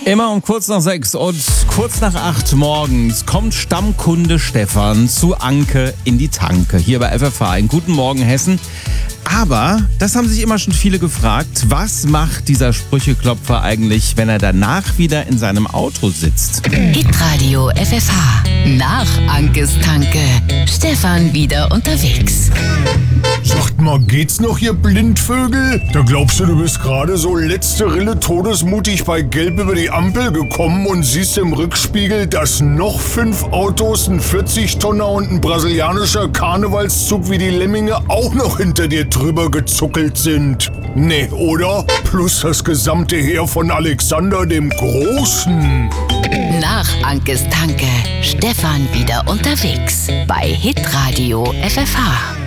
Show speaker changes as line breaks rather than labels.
Immer um kurz nach 6 und kurz nach 8 morgens kommt Stammkunde Stefan zu Anke in die Tanke hier bei FFH. Einen guten Morgen, Hessen. Aber, das haben sich immer schon viele gefragt, was macht dieser Sprücheklopfer eigentlich, wenn er danach wieder in seinem Auto sitzt?
Hitradio FFH. Nach Ankes Tanke. Stefan wieder unterwegs.
Sagt mal, geht's noch, ihr Blindvögel? Da glaubst du bist gerade so letzte Rille todesmutig bei Gelb über die Ampel gekommen und siehst im Rückspiegel, dass noch 5 Autos, ein 40-Tonner und ein brasilianischer Karnevalszug wie die Lemminge auch noch hinter dir drüber gezuckelt sind. Nee, oder? Plus das gesamte Heer von Alexander dem Großen.
Nach Ankes Tanke. Stefan wieder unterwegs bei Hitradio FFH.